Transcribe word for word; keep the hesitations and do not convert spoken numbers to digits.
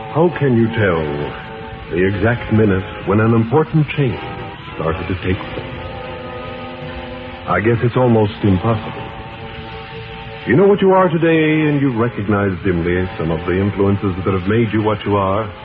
How can you tell the exact minute when an important change started to take place? I guess it's almost impossible. You know what you are today, and you recognize dimly some of the influences that have made you what you are.